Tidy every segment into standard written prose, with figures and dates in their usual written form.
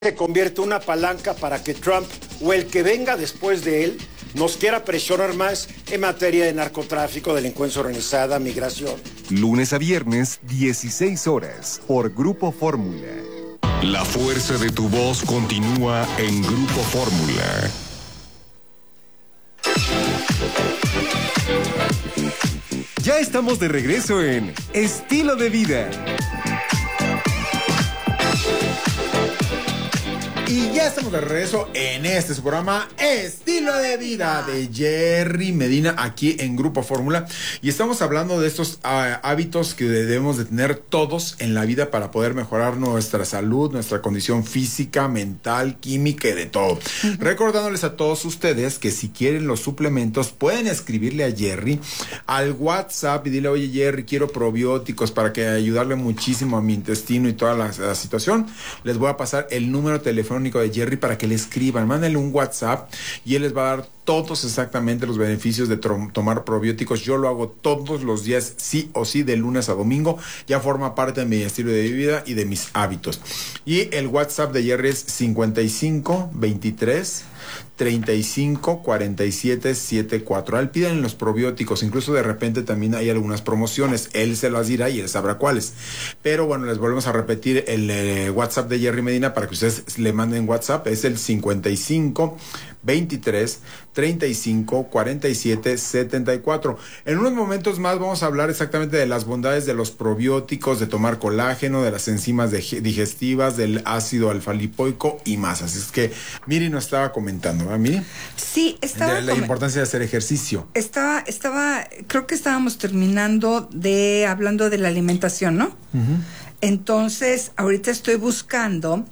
se convierte en una palanca para que Trump o el que venga después de él nos quiera presionar más en materia de narcotráfico, delincuencia organizada, migración. Lunes a viernes, 16 horas, por Grupo Fórmula. La fuerza de tu voz continúa en Grupo Fórmula. Ya estamos de regreso en Estilo de Vida. Y ya estamos de regreso en este su programa Estilo de Vida de Jerry Medina aquí en Grupo Fórmula, y estamos hablando de estos hábitos que debemos de tener todos en la vida para poder mejorar nuestra salud, nuestra condición física, mental, química y de todo. Recordándoles a todos ustedes que si quieren los suplementos pueden escribirle a Jerry al WhatsApp y dile: oye Jerry, quiero probióticos para que ayudarle muchísimo a mi intestino y toda la situación. Les voy a pasar el número telefónico de Jerry para que le escriban, mándenle un WhatsApp y él les va a dar todos exactamente los beneficios de tomar probióticos. Yo lo hago todos los días, sí o sí, de lunes a domingo. Ya forma parte de mi estilo de vida y de mis hábitos. Y el WhatsApp de Jerry es 55 23 35 47 74. Al piden los probióticos, incluso de repente también hay algunas promociones. Él se las dirá y él sabrá cuáles. Pero bueno, les volvemos a repetir el WhatsApp de Jerry Medina para que ustedes le manden WhatsApp. Es el 55 23 35 47 74. En unos momentos más vamos a hablar exactamente de las bondades de los probióticos, de tomar colágeno, de las enzimas digestivas, del ácido alfa-lipoico y más. Así es que Miri nos estaba comentando, ¿verdad, Miri? Sí, estaba de la importancia de hacer ejercicio. Creo que estábamos terminando hablando de la alimentación, ¿no? Uh-huh. Entonces, ahorita estoy buscando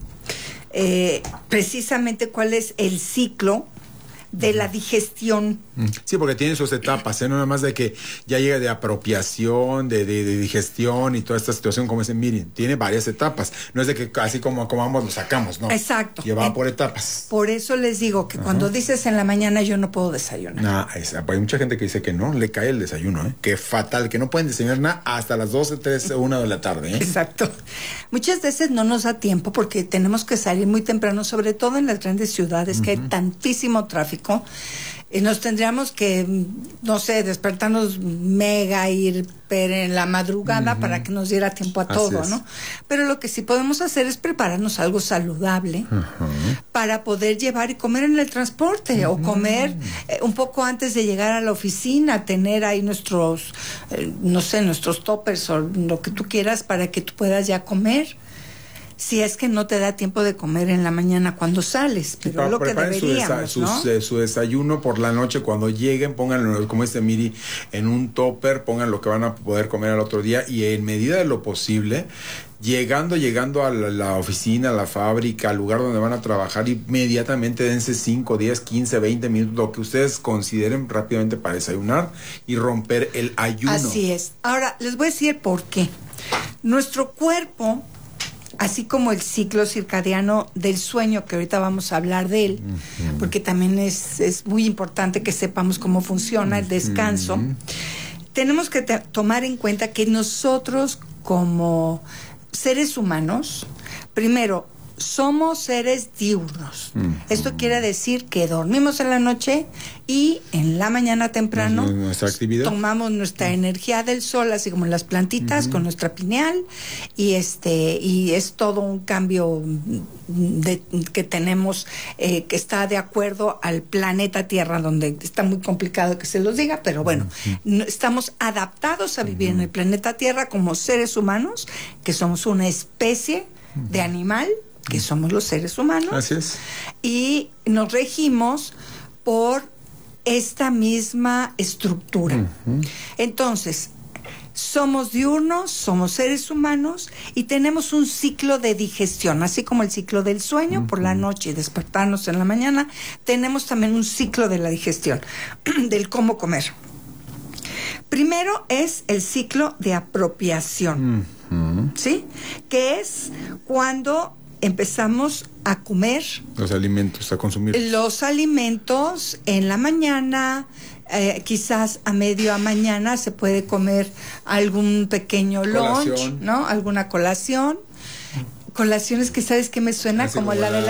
precisamente cuál es el ciclo de la digestión. Sí, porque tiene sus etapas, no nada más de que ya llega de apropiación, de digestión y toda esta situación, como dicen, miren, tiene varias etapas. No es de que así como comamos lo sacamos, no. Exacto. Lleva por etapas. Por eso les digo que cuando dices en la mañana yo no puedo desayunar. No, hay mucha gente que dice que no, le cae el desayuno, que fatal, que no pueden desayunar nada hasta las 12, 13, 1 de la tarde. Exacto. Muchas veces no nos da tiempo porque tenemos que salir muy temprano, sobre todo en las grandes ciudades, que hay tantísimo tráfico. Y nos tendríamos que, no sé, despertarnos mega, ir en la madrugada para que nos diera tiempo a todo, ¿no? Pero lo que sí podemos hacer es prepararnos algo saludable para poder llevar y comer en el transporte o comer un poco antes de llegar a la oficina, tener ahí nuestros, nuestros toppers o lo que tú quieras para que tú puedas ya comer. Si es que no te da tiempo de comer en la mañana cuando sales, pero es lo que deberíamos, ¿no? Su desayuno por la noche, cuando lleguen, pónganlo, como dice Miri, en un topper, pongan lo que van a poder comer al otro día, y en medida de lo posible, llegando a la oficina, a la fábrica, al lugar donde van a trabajar, inmediatamente dense 5, 10, 15, 20 minutos, lo que ustedes consideren rápidamente para desayunar y romper el ayuno. Así es. Ahora, les voy a decir por qué. Nuestro cuerpo, así como el ciclo circadiano del sueño, que ahorita vamos a hablar de él, porque también es muy importante que sepamos cómo funciona el descanso, tenemos que tomar en cuenta que nosotros como seres humanos, primero, somos seres diurnos. Esto quiere decir que dormimos en la noche y en la mañana temprano tomamos nuestra energía del sol, así como las plantitas, con nuestra pineal, y es todo un cambio que tenemos que está de acuerdo al planeta Tierra, donde está muy complicado que se los diga, pero bueno, estamos adaptados a vivir en el planeta Tierra como seres humanos, que somos una especie de animal, que somos los seres humanos. Así es. Y nos regimos por esta misma estructura. Entonces, somos diurnos, somos seres humanos y tenemos un ciclo de digestión, así como el ciclo del sueño por la noche y despertarnos en la mañana, tenemos también un ciclo de la digestión, del cómo comer. Primero es el ciclo de apropiación, ¿sí? Que es cuando empezamos a comer los alimentos, a consumir los alimentos en la mañana, quizás a medio a mañana se puede comer algún pequeño lunch, ¿no? Alguna colación. colaciones que sabes que me suena Así como como la de la-